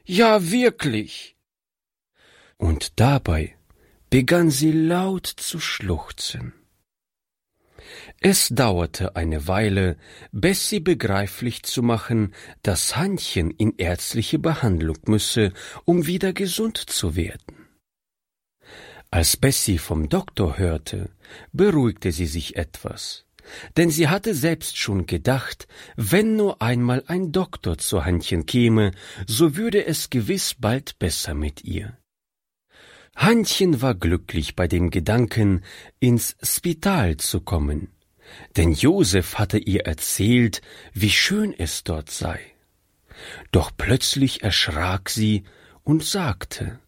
Ja, wirklich. Und dabei begann sie laut zu schluchzen. Es dauerte eine Weile, Bessie begreiflich zu machen, dass Hannchen in ärztliche Behandlung müsse, um wieder gesund zu werden. Als Bessie vom Doktor hörte, beruhigte sie sich etwas, denn sie hatte selbst schon gedacht, wenn nur einmal ein Doktor zu Hannchen käme, so würde es gewiss bald besser mit ihr. Hannchen war glücklich bei dem Gedanken, ins Spital zu kommen, denn Josef hatte ihr erzählt, wie schön es dort sei. Doch plötzlich erschrak sie und sagte: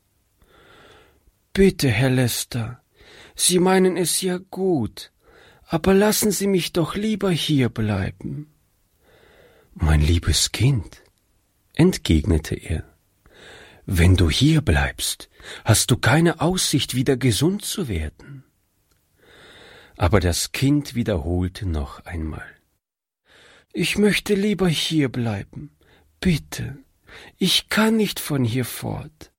»Bitte, Herr Lester, Sie meinen es ja gut, aber lassen Sie mich doch lieber hier bleiben.« »Mein liebes Kind«, entgegnete er, »wenn du hier bleibst, hast du keine Aussicht, wieder gesund zu werden.« Aber das Kind wiederholte noch einmal: »Ich möchte lieber hier bleiben. Bitte, ich kann nicht von hier fort.«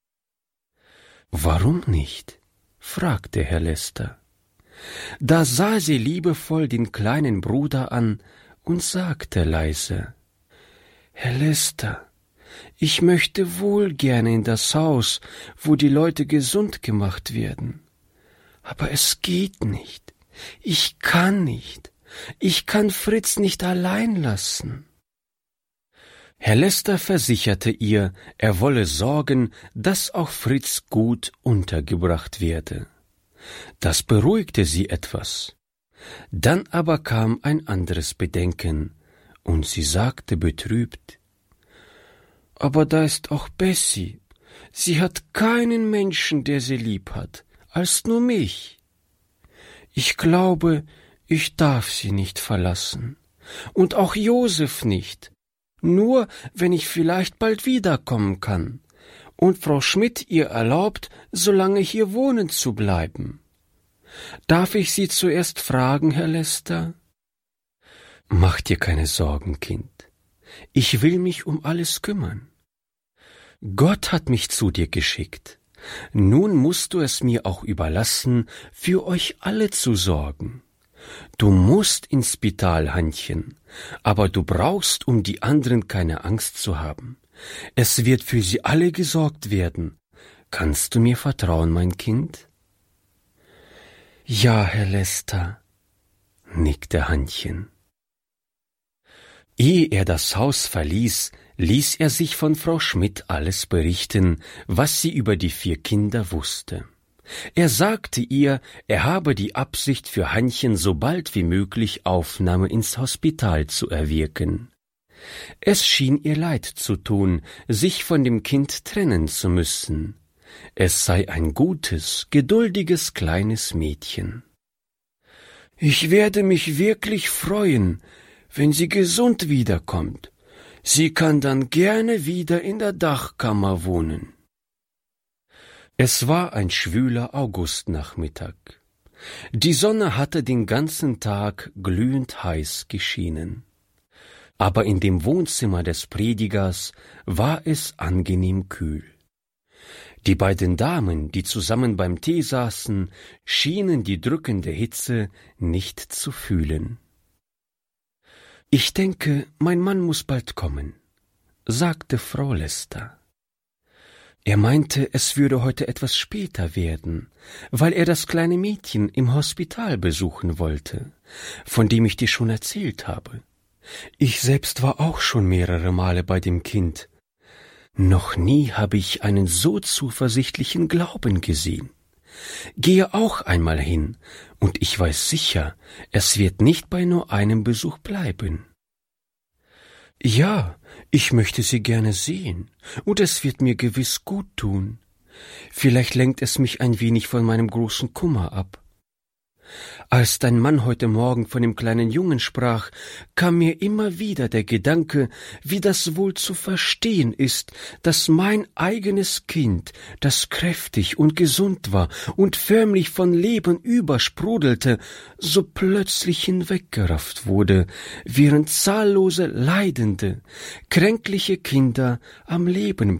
»Warum nicht?« fragte Herr Lester. Da sah sie liebevoll den kleinen Bruder an und sagte leise: »Herr Lester, ich möchte wohl gerne in das Haus, wo die Leute gesund gemacht werden. Aber es geht nicht. Ich kann nicht. Ich kann Fritz nicht allein lassen.« Herr Lester versicherte ihr, er wolle sorgen, dass auch Fritz gut untergebracht werde. Das beruhigte sie etwas. Dann aber kam ein anderes Bedenken, und sie sagte betrübt: »Aber da ist auch Bessie. Sie hat keinen Menschen, der sie lieb hat, als nur mich. Ich glaube, ich darf sie nicht verlassen. Und auch Josef nicht. Nur, wenn ich vielleicht bald wiederkommen kann und Frau Schmidt ihr erlaubt, so lange hier wohnen zu bleiben. Darf ich Sie zuerst fragen, Herr Lester?« »Mach dir keine Sorgen, Kind. Ich will mich um alles kümmern. Gott hat mich zu dir geschickt. Nun musst du es mir auch überlassen, für euch alle zu sorgen. Du musst ins Spital, Hannchen, aber du brauchst um die anderen keine Angst zu haben. Es wird für sie alle gesorgt werden. Kannst du mir vertrauen, mein Kind?« »Ja, Herr Lester«, nickte Hannchen. Ehe er das Haus verließ, ließ er sich von Frau Schmidt alles berichten, was sie über die 4 Kinder wusste. Er sagte ihr, er habe die Absicht, für Hannchen so bald wie möglich Aufnahme ins Hospital zu erwirken. Es schien ihr leid zu tun, sich von dem Kind trennen zu müssen. Es sei ein gutes, geduldiges kleines Mädchen. »Ich werde mich wirklich freuen, wenn sie gesund wiederkommt. Sie kann dann gerne wieder in der Dachkammer wohnen.« Es war ein schwüler Augustnachmittag. Die Sonne hatte den ganzen Tag glühend heiß geschienen. Aber in dem Wohnzimmer des Predigers war es angenehm kühl. Die beiden Damen, die zusammen beim Tee saßen, schienen die drückende Hitze nicht zu fühlen. »Ich denke, mein Mann muss bald kommen«, sagte Frau Lester. Er meinte, es würde heute etwas später werden, weil er das kleine Mädchen im Hospital besuchen wollte, von dem ich dir schon erzählt habe. Ich selbst war auch schon mehrere Male bei dem Kind. Noch nie habe ich einen so zuversichtlichen Glauben gesehen. Gehe auch einmal hin, und ich weiß sicher, es wird nicht bei nur einem Besuch bleiben.« »Ja, ich möchte sie gerne sehen, und es wird mir gewiss gut tun. Vielleicht lenkt es mich ein wenig von meinem großen Kummer ab. Als dein Mann heute Morgen von dem kleinen Jungen sprach, kam mir immer wieder der Gedanke, wie das wohl zu verstehen ist, dass mein eigenes Kind, das kräftig und gesund war und förmlich von Leben übersprudelte, so plötzlich hinweggerafft wurde, während zahllose leidende, kränkliche Kinder am Leben